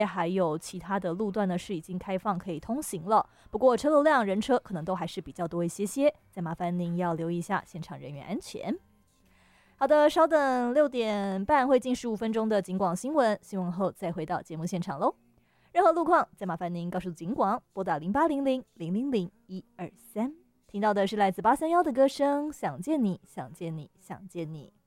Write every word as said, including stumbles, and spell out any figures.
还有其他的路段呢是已经开放可以通行了，不过车流量人车可能都还是比较多一些些，再麻烦您要留意一下现场人员安全。好的，稍等，六点半会进十五分钟的警广新闻，新闻后再回到节目现场喽。任何路况再麻烦您告诉警广，拨打零八零零零零零一二三。听到的是来自八三幺的歌声，想见你，想见你，想见你。